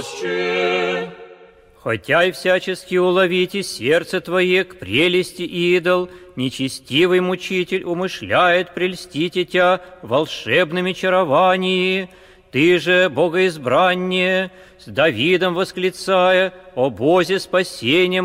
Хотя и всячески уловите сердце твое к прелести идол, нечестивый мучитель умышляет прельстить тебя волшебными чарованиями. Ты же, богоизбраннее, с Давидом восклицая: «О Бозе спасения